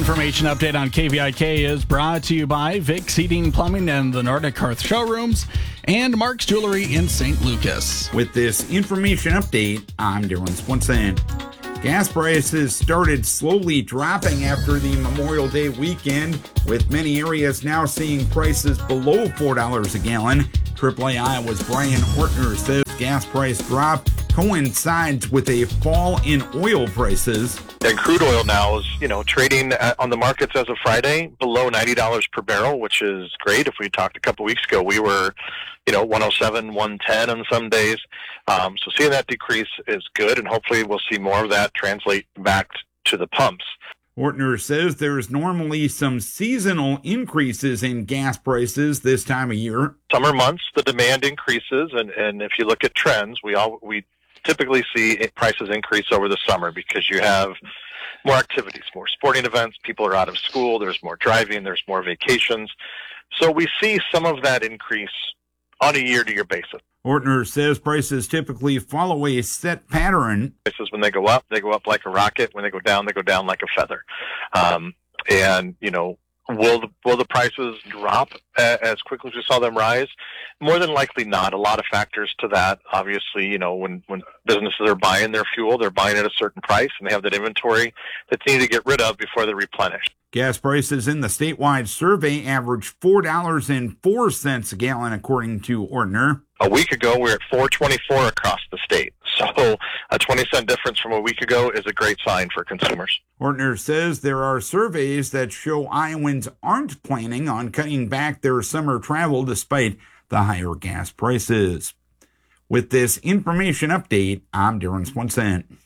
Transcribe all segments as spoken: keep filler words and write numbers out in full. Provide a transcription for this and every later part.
information update on K V I K is brought to you by Vic's Heating, Plumbing, and the Nordic Hearth Showrooms, and Mark's Jewelry in Saint Lucas. With this information update, I'm Darren Swenson. Gas prices started slowly dropping after the Memorial Day weekend, with many areas now seeing prices below four dollars a gallon. triple A Iowa's Brian Ortner says gas price drop coincides with a fall in oil prices. And crude oil now is, you know, trading on the markets as of Friday below ninety dollars per barrel, which is great. If we talked a couple weeks ago, we were, you know, one oh seven, one ten on some days. Um, so seeing that decrease is good, and hopefully we'll see more of that translate back to the pumps. Ortner says there's normally some seasonal increases in gas prices this time of year. Summer months, the demand increases, and, and if you look at trends, we all we typically see prices increase over the summer because you have more activities, more sporting events, people are out of school, there's more driving, there's more vacations. So we see some of that increase on a year-to-year basis. Ortner says prices typically follow a set pattern. Prices, when they go up, they go up like a rocket. When they go down, they go down like a feather. Um, and, you know, will the, will the prices drop as quickly as we saw them rise? More than likely not. A lot of factors to that. Obviously, you know, when, when businesses are buying their fuel, they're buying at a certain price, and they have that inventory that they need to get rid of before they replenish. Gas prices in the statewide survey averaged four dollars and four cents a gallon, according to Ortner. A week ago, we were at four twenty-four across the state. So a twenty cent difference from a week ago is a great sign for consumers. Ortner says there are surveys that show Iowans aren't planning on cutting back their summer travel despite the higher gas prices. With this information update, I'm Darren Swenson.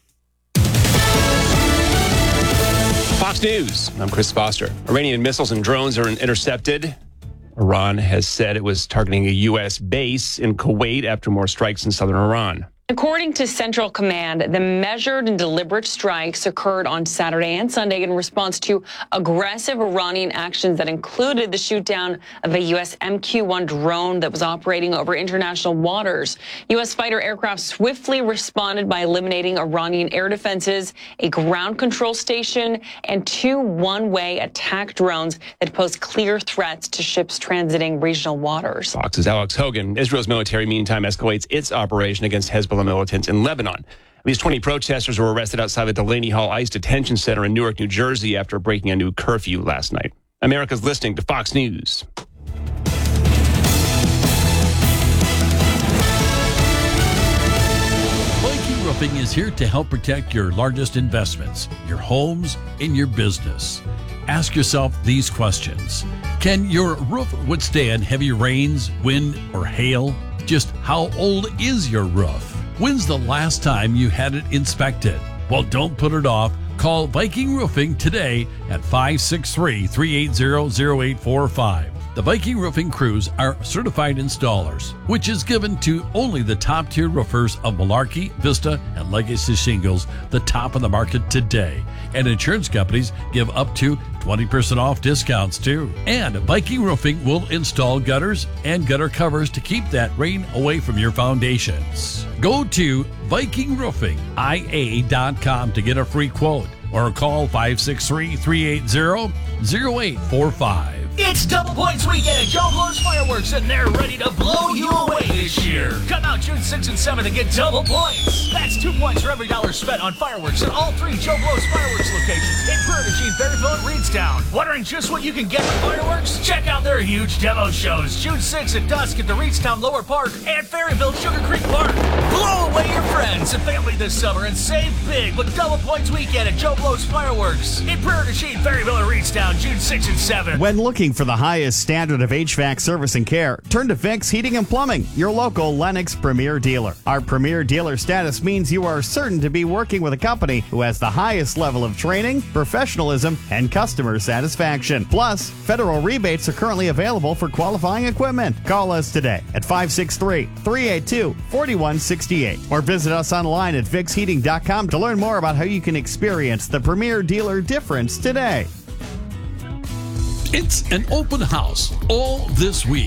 Fox News, I'm Chris Foster. Iranian missiles and drones are intercepted. Iran has said it was targeting a U S base in Kuwait after more strikes in southern Iran. According to Central Command, the measured and deliberate strikes occurred on Saturday and Sunday in response to aggressive Iranian actions that included the shootdown of a U S M Q one drone that was operating over international waters. U S fighter aircraft swiftly responded by eliminating Iranian air defenses, a ground control station, and two one-way attack drones that pose clear threats to ships transiting regional waters. Fox's Alex Hogan. Israel's military, meantime, escalates its operation against Hezbollah militants in Lebanon. At least twenty protesters were arrested outside the Delaney Hall ICE detention center in Newark, New Jersey after breaking a new curfew last night. America's listening to Fox News. Viking Roofing is here to help protect your largest investments, your homes, and your business. Ask yourself these questions. Can your roof withstand heavy rains, wind, or hail? Just how old is your roof? When's the last time you had it inspected? Well, don't put it off. Call Viking Roofing today at five six three, three eight zero, zero eight four five. The Viking Roofing crews are certified installers, which is given to only the top-tier roofers of Malarkey, Vista, and Legacy Shingles, the top of the market today. And insurance companies give up to twenty percent off discounts, too. And Viking Roofing will install gutters and gutter covers to keep that rain away from your foundations. Go to Viking Roofing I A dot com to get a free quote or call five six three, three eight zero, zero eight four five. It's Double Points Weekend at Joe Blow's Fireworks, and they're ready to blow you away this year. Come out June sixth and seventh and get double points. That's two points for every dollar spent on fireworks at all three Joe Blow's Fireworks locations in Prairie, Berryville, and Reedstown. Wondering just what you can get with fireworks? Check out their huge demo shows June sixth at dusk at the Reedstown Lower Park and Ferryville Sugar Creek Park. Blow away your friends and family this summer and save big with Double Points Weekend at Joe Blow's Fireworks in Prairie du Chien, Berryville, and Reedstown June sixth and seventh. When looking for the highest standard of H V A C service and care, turn to Vic's Heating and Plumbing, your local Lennox Premier dealer. Our Premier dealer status means you are certain to be working with a company who has the highest level of training, professionalism, and customer satisfaction. Plus, federal rebates are currently available for qualifying equipment. Call us today at five six three, three eight two, four one six eight or visit us online at vix heating dot com to learn more about how you can experience the Premier dealer difference today. It's an open house all this week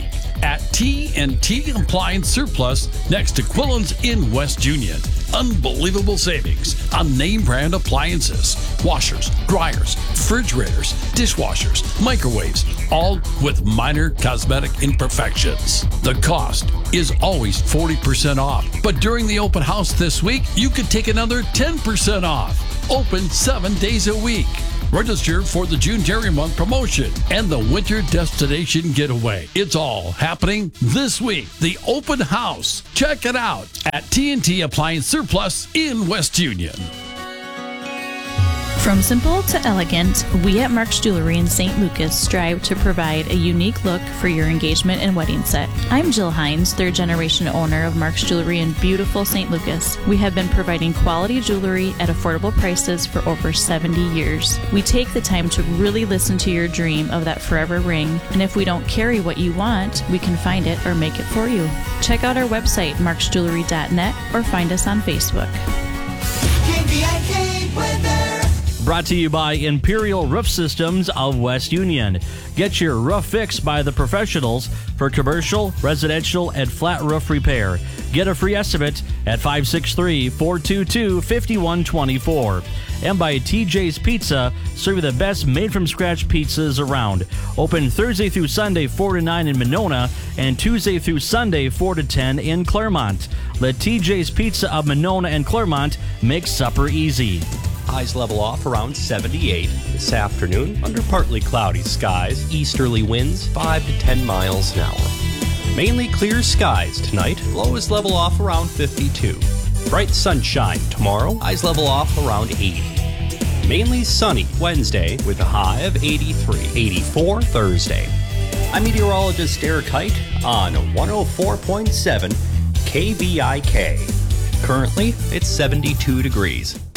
at T and T Appliance Surplus next to Quillen's in West Union. Unbelievable savings on name brand appliances, washers, dryers, refrigerators, dishwashers, microwaves, all with minor cosmetic imperfections. The cost is always forty percent off, but during the open house this week, you could take another ten percent off. Open seven days a week. Register for the June Dairy Month promotion and the Winter Destination Getaway. It's all happening this week. The open house. Check it out at T and T Appliance Surplus in West Union. From simple to elegant, we at Mark's Jewelry in Saint Lucas strive to provide a unique look for your engagement and wedding set. I'm Jill Hines, third generation owner of Mark's Jewelry in beautiful Saint Lucas. We have been providing quality jewelry at affordable prices for over seventy years. We take the time to really listen to your dream of that forever ring, and if we don't carry what you want, we can find it or make it for you. Check out our website, marks jewelry dot net, or find us on Facebook. K B I K weather. Brought to you by Imperial Roof Systems of West Union. Get your roof fixed by the professionals for commercial, residential, and flat roof repair. Get a free estimate at five six three, four two two, five one two four. And by T J's Pizza, serving the best made-from-scratch pizzas around. Open Thursday through Sunday, four to nine in Monona, and Tuesday through Sunday, four to ten in Claremont. Let T J's Pizza of Monona and Claremont make supper easy. Highs level off around seventy-eight. This afternoon, under partly cloudy skies, easterly winds five to ten miles an hour. Mainly clear skies tonight, lows level off around fifty-two. Bright sunshine tomorrow, highs level off around eighty. Mainly sunny Wednesday with a high of eighty-three. eighty-four Thursday. I'm meteorologist Derek Height on one oh four point seven K B I K. Currently, it's seventy-two degrees.